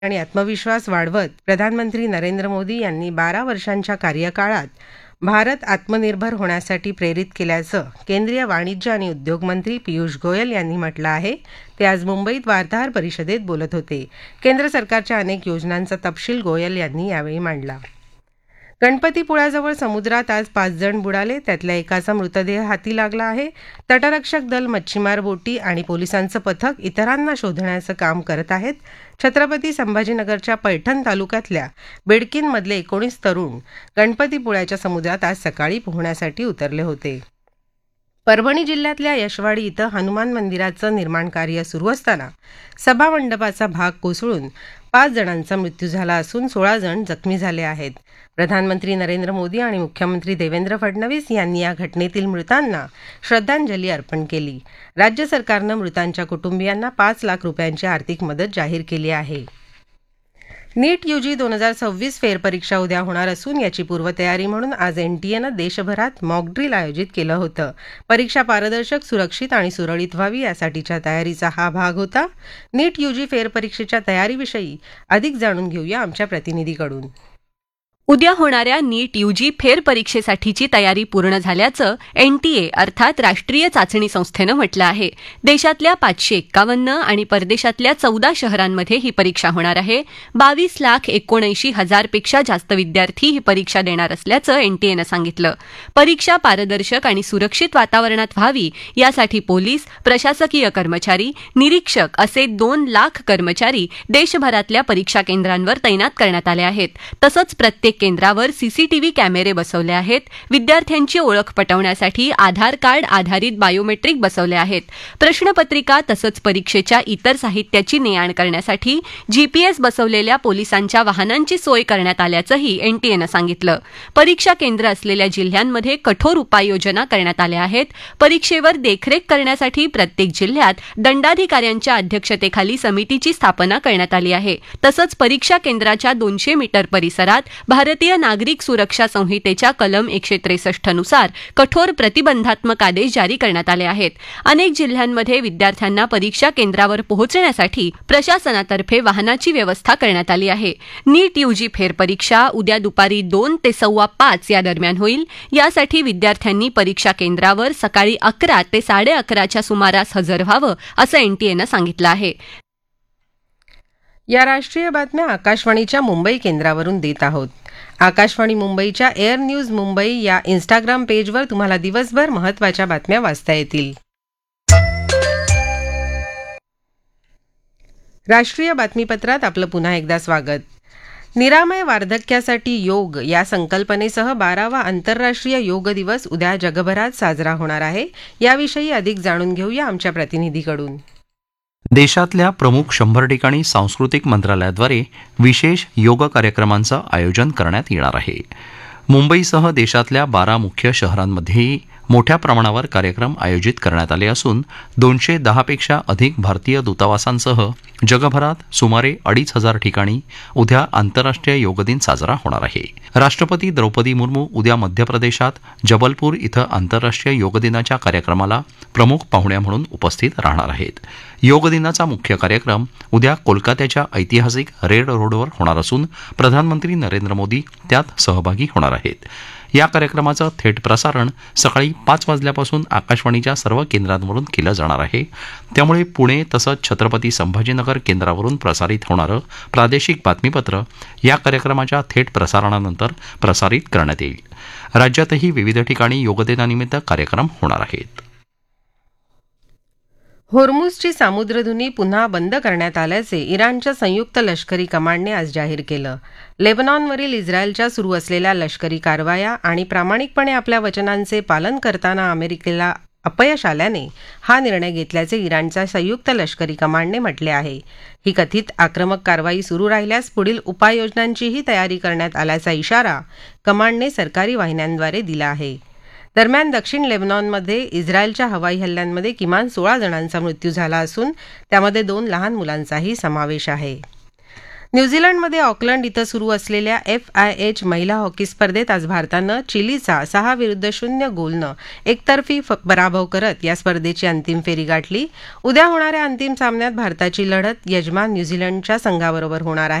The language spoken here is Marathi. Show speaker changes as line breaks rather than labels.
आणि आत्मविश्वास वाढवत प्रधानमंत्री नरेंद्र मोदी यांनी 12 वर्षांच्या कार्यकाळात भारत आत्मनिर्भर होण्यासाठी प्रेरित केल्याचं केंद्रीय वाणिज्य आणि उद्योग मंत्री पियुष गोयल यांनी म्हटलं आहे. ते आज मुंबईत वार्ताहर परिषदेत बोलत होते. केंद्र सरकारच्या अनेक योजनांचा तपशील गोयल यांनी यावेळी मांडला. गणपतीपुळ्याजवळ समुद्रात आज 5 जण बुडाले. त्यातल्या एकाचा मृतदेह हाती लागला आहे. तटरक्षक दल, मच्छीमार बोटी आणि पोलिसांचं पथक इतरांना शोधण्याचं काम करत आहेत. छत्रपती संभाजीनगरच्या पैठण तालुक्यातल्या बिडकीनमधले 19 तरुण गणपतीपुळ्याच्या समुद्रात आज सकाळी पोहण्यासाठी उतरले होते. परभणी जिल्ह्यातल्या यशवाडी इथं हनुमान मंदिराचं निर्माण कार्य सुरू असताना सभामंडपाचा भाग कोसळून 5 जणांचा मृत्यू झाला असून 16 जण जखमी झाले आहेत. प्रधानमंत्री नरेंद्र मोदी आणि मुख्यमंत्री देवेंद्र फडणवीस यांनी या घटनेतील मृतांना श्रद्धांजली अर्पण केली. राज्य सरकारनं मृतांच्या कुटुंबियांना 5 लाख रुपयांची आर्थिक मदत जाहीर केली आहे. नीट यूजी 2026 फेरपरीक्षा उद्या होणार असून याची पूर्वतयारी म्हणून आज एनटीएनं देशभरात मॉकड्रिल आयोजित केलं होतं. परीक्षा पारदर्शक, सुरक्षित आणि सुरळीत व्हावी यासाठीच्या तयारीचा हा भाग होता. नीट यूजी फेरपरीक्षेच्या तयारीविषयी अधिक जाणून घेऊया आमच्या प्रतिनिधीकडून.
उद्या होणाऱ्या नीट यूजी फेरपरीक्षेसाठीची तयारी पूर्ण झाल्याचं एनटीए अर्थात राष्ट्रीय चाचणी संस्थेनं म्हटलं आहे. देशातल्या 551 आणि परदेशातल्या 14 शहरांमध्ये ही परीक्षा होणार आहे. 22,79,000 पेक्षा जास्त विद्यार्थी ही परीक्षा देणार असल्याचं एनटीएनं सांगितलं. परीक्षा पारदर्शक आणि सुरक्षित वातावरणात व्हावी यासाठी पोलीस, प्रशासकीय कर्मचारी, निरीक्षक असे 2 लाख कर्मचारी देशभरातल्या परीक्षा केंद्रांवर तैनात करण्यात आले आहेत. तसंच प्रत्येक केंद्रावर सीसीटीव्ही कॅमेरे बसवले आहेत. विद्यार्थ्यांची ओळख पटवण्यासाठी आधार कार्ड आधारित बायोमेट्रिक बसवले आहेत. प्रश्नपत्रिका तसंच परीक्षेच्या इतर साहित्याची ने-आण करण्यासाठी जीपीएस बसवलेल्या पोलिसांच्या वाहनांची सोय करण्यात आल्याचंही एनटीएनं सांगितलं. परीक्षा केंद्र असलेल्या जिल्ह्यांमध्ये कठोर उपाययोजना करण्यात आल्या आहेत. परीक्षेवर देखरेख करण्यासाठी प्रत्येक जिल्ह्यात दंडाधिकाऱ्यांच्या अध्यक्षतेखाली समितीची स्थापना करण्यात आली आहे. तसंच परीक्षा केंद्राच्या 200 मीटर परिसरात भारतीय नागरिक सुरक्षा संहितेच्या कलम 163 नुसार कठोर प्रतिबंधात्मक आदेश जारी करण्यात आले आहेत. अनेक जिल्ह्यांमध्ये विद्यार्थ्यांना परीक्षा केंद्रावर पोहोचण्यासाठी प्रशासनातर्फे वाहनाची व्यवस्था करण्यात आली आहे. नीट यूजी फेरपरीक्षा उद्या दुपारी 2 ते 5:15 या दरम्यान होईल. यासाठी विद्यार्थ्यांनी परीक्षा केंद्रावर सकाळी 11 ते 11:30च्या सुमारास हजर व्हावं असं एनटीएनं सांगितलं आहे.
या राष्ट्रीय बातम्या आकाशवाणीच्या मुंबई केंद्रावरून देत आहोत. आकाशवाणी मुंबईच्या एअर न्यूज मुंबई या इंस्टाग्राम पेजवर तुम्हाला दिवसभर महत्त्वाच्या बातम्या वाचता येतील. राष्ट्रीय बातमीपत्रात आपलं पुन्हा एकदा स्वागत. निरामय वार्धक्यासाठी योग या संकल्पनेसह 12वा आंतरराष्ट्रीय योग दिवस उद्या जगभरात साजरा होणार आहे. याविषयी अधिक जाणून घेऊया आमच्या प्रतिनिधीकडून.
देशातल्या प्रमुख 100 ठिकाणी सांस्कृतिक मंत्रालयाद्वारे विशेष योग कार्यक्रमांचं आयोजन करण्यात येणार आहे. मुंबईसह देशातल्या 12 मुख्य शहरांमध्येही मोठ्या प्रमाणावर कार्यक्रम आयोजित करण्यात आले असून 210 पेक्षा अधिक भारतीय दूतावासांसह जगभरात सुमारे 2,500 ठिकाणी उद्या आंतरराष्ट्रीय योग दिन साजरा होणार आहे. राष्ट्रपती द्रौपदी मुर्मू उद्या मध्य प्रदेशात जबलपूर इथं आंतरराष्ट्रीय योग दिनाच्या कार्यक्रमाला प्रमुख पाहुण्या म्हणून उपस्थित राहणार आहेत. योग दिनाचा मुख्य कार्यक्रम उद्या कोलकात्याच्या ऐतिहासिक रेड रोडवर होणार असून प्रधानमंत्री नरेंद्र मोदी त्यात सहभागी होणार आहेत. या कार्यक्रमाचं थेट प्रसारण सकाळी 5 वाजल्यापासून आकाशवाणीच्या सर्व केंद्रांवरून केलं जाणार आहे. त्यामुळे पुणे तसंच छत्रपती संभाजीनगर केंद्रावरून प्रसारित होणारं प्रादेशिक बातमीपत्र या कार्यक्रमाच्या थेट प्रसारणानंतर प्रसारित करण्यात येईल. राज्यातही विविध ठिकाणी योगदिनानिमित्त कार्यक्रम होणार आहेत.
होर्मुझची सामुद्रधुनी पुन्हा बंद करण्यात आल्याचे इराणच्या संयुक्त लष्करी कमांडने आज जाहीर केलं. लेबनॉनवरील इस्रायलच्या सुरू असलेल्या लष्करी कारवाया आणि प्रामाणिकपणे आपल्या वचनांचे पालन करताना अमेरिकेला अपयश आल्याने हा निर्णय घेतल्याचे इराणच्या संयुक्त लष्करी कमांडने म्हटले आहे. ही कथित आक्रमक कारवाई सुरू राहिल्यास पुढील उपाययोजनांचीही तयारी करण्यात आल्याचा इशारा कमांडने सरकारी वाहिन्यांद्वारे दिला आहे. दरम्यान दक्षिण लेबनॉनमध्ये इस्रायलच्या हवाई हल्ल्यांमध्ये किमान 16 जणांचा मृत्यू झाला असून त्यामध्ये 2 लहान मुलांचाही समावेश आहे. न्यूझीलंडमध्ये ऑकलंड इथं सुरू असलेल्या FIH महिला हॉकी स्पर्धेत आज भारतानं चिलीचा 6-0 गोलनं एकतर्फी पराभव करत या स्पर्धेची अंतिम फेरी गाठली. उद्या होणाऱ्या अंतिम सामन्यात भारताची लढत यजमान न्यूझीलंडच्या संघाबरोबर होणार आहे.